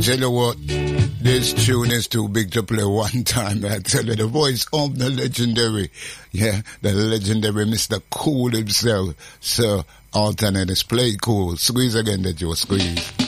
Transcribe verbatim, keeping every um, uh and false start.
tell you what, this tune is too big to play one time. I tell you, the voice of the legendary, yeah, the legendary Mister Cool himself, Sir Alternate is play cool. Squeeze again, that you squeeze.